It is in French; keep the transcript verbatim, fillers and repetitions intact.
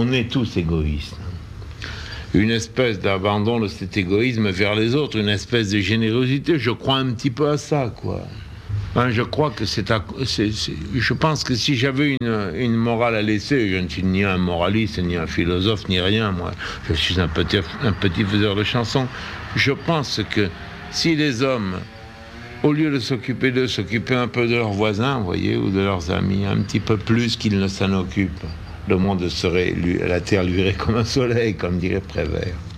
on est tous égoïstes. Une espèce d'abandon de cet égoïsme vers les autres, une espèce de générosité. Je crois un petit peu à ça, quoi. Hein, je crois que c'est, à, c'est, c'est... Je pense que si j'avais une, une morale à laisser, je ne suis ni un moraliste, ni un philosophe, ni rien, moi. Je suis un petit, un petit faiseur de chansons. Je pense que si les hommes, au lieu de s'occuper d'eux, s'occupaient un peu de leurs voisins, vous voyez, ou de leurs amis, un petit peu plus qu'ils ne s'en occupent, le monde serait, la terre luirait comme un soleil, comme dirait Prévert.